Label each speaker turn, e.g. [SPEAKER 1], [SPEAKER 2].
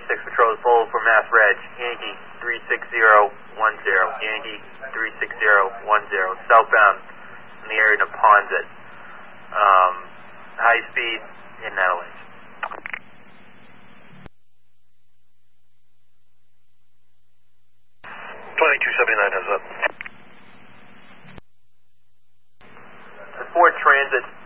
[SPEAKER 1] 26 patrol is full for Mass Reg, Yankee 36010, Yankee 36010, southbound in the area of Neponset. High speed in Netherlands.
[SPEAKER 2] 2279 has up.
[SPEAKER 1] The Ford Transit